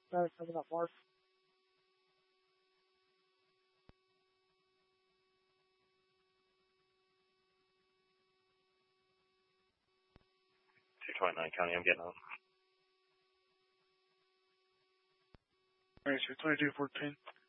Status 7.4. 229 County, I'm getting out. Alright, so 2214.